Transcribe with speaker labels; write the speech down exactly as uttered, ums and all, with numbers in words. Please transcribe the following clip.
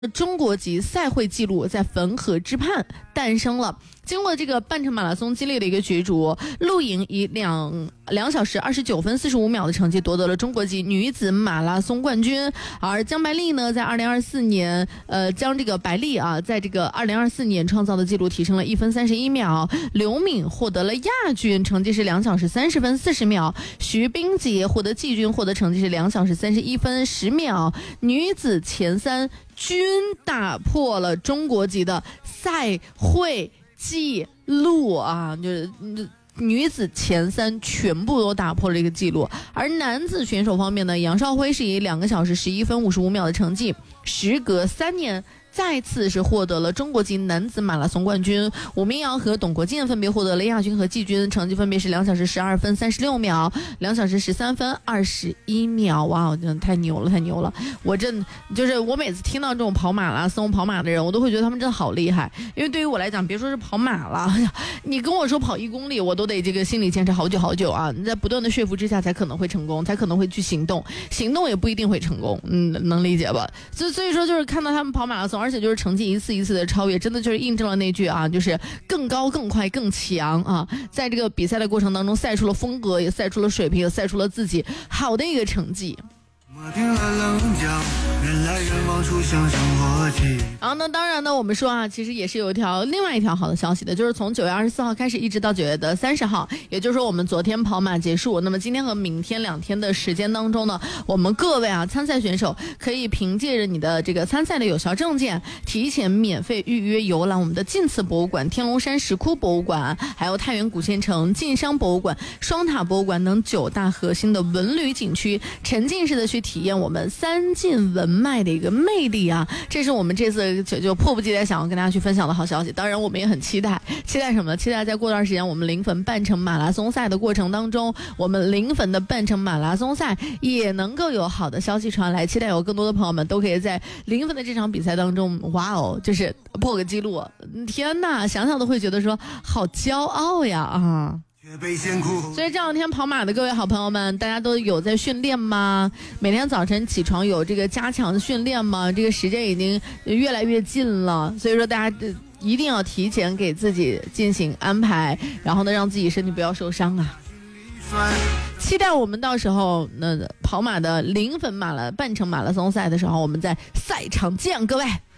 Speaker 1: 中国籍赛会纪录在汾河之畔诞生了。经过这个半程马拉松激烈的一个角逐，陆莹以两两小时二十九分四十五秒的成绩夺得了中国籍女子马拉松冠军。而江白丽呢，在二零二四年，呃，将这个白丽啊，在这个二零二四年创造的纪录提升了一分三十一秒。刘敏获得了亚军，成绩是两小时三十分四十秒。徐冰洁获得季军，获得成绩是两小时三十一分十秒。女子前三均打破了中国籍的赛会记录啊，就是女子前三全部都打破了这个记录。而男子选手方面呢，杨少辉是以两个小时十一分五十五秒的成绩，时隔三年再次是获得了中国籍男子马拉松冠军。武明阳和董国建分别获得了亚军和季军，成绩分别是两小时十二分三十六秒，两小时十三分二十一秒。哇，我真的太牛了，太牛了！我真就是我每次听到这种跑马拉松、跑马的人，我都会觉得他们真的好厉害。因为对于我来讲，别说是跑马了，你跟我说跑一公里，我都得这个心理坚持好久好久啊！你在不断的说服之下，才可能会成功，才可能会去行动，行动也不一定会成功。嗯，能理解吧？所以所以说，就是看到他们跑马拉松。而且就是成绩一次一次的超越，真的就是印证了那句啊，就是更高更快更强啊！在这个比赛的过程当中，赛出了风格，也赛出了水平，也赛出了自己好的一个成绩。然后呢，当然呢，我们说啊，其实也是有一条另外一条好的消息的，就是从九月二十四号开始，一直到九月的三十号，也就是说我们昨天跑马结束，那么今天和明天两天的时间当中呢，我们各位啊参赛选手可以凭借着你的这个参赛的有效证件，提前免费预约游览我们的晋祠博物馆、天龙山石窟博物馆，还有太原古县城、晋商博物馆、双塔博物馆等九大核心的文旅景区，沉浸式的去体验我们三晋文脉的一个魅力啊！这是我们这次就就迫不及待想要跟大家去分享的好消息。当然我们也很期待期待什么呢？期待在过段时间我们临汾半程马拉松赛的过程当中，我们临汾的半程马拉松赛也能够有好的消息传来，期待有更多的朋友们都可以在临汾的这场比赛当中，哇哦，就是破个记录！天哪，想想都会觉得说好骄傲呀啊！所以这两天跑马的各位好朋友们，大家都有在训练吗？每天早晨起床有这个加强的训练吗？这个时间已经越来越近了，所以说大家一定要提前给自己进行安排，然后呢，让自己身体不要受伤啊。期待我们到时候那跑马的临汾马拉半程马拉松赛的时候，我们在赛场见各位。